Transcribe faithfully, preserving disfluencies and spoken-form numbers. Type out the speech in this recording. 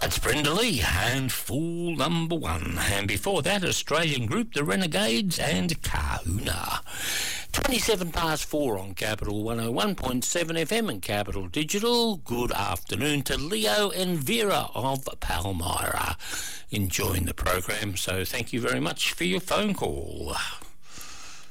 That's Brenda Lee and Fool Number One. And before that, Australian group The Renegades and Kahuna. twenty-seven past four on Capital one oh one point seven F M and Capital Digital. Good afternoon to Leo and Vera of Palmyra enjoying the program. So thank you very much for your phone call.